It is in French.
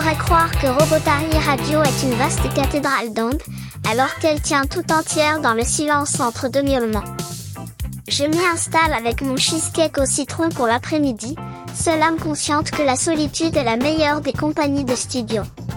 pourrait croire que Robotari Radio est une vaste cathédrale d'ondes, alors qu'elle tient tout entière dans le silence entre deux miaulements. Je m'y installe avec mon cheesecake au citron pour l'après-midi, seule âme consciente que la solitude est la meilleure des compagnies de studio.